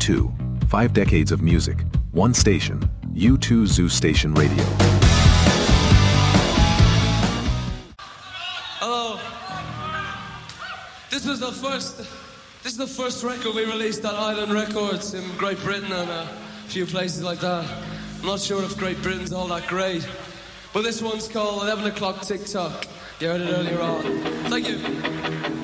U2, 5 decades of music, one station, U2 Zoo Station Radio. Hello. This is the first record we released at Island Records in Great Britain and a few places like that. I'm not sure if Great Britain's all that great, but this one's called 11 O'Clock TikTok. You heard it earlier on. Thank you.